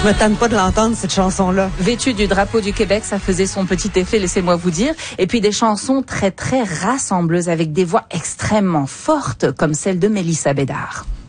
Je me tanne pas de l'entendre, cette chanson-là. Vêtue du drapeau du Québec, ça faisait son petit effet, laissez-moi vous dire. Et puis des chansons très très rassembleuses avec des voix extrêmement fortes, comme celle de Mélissa Bédard.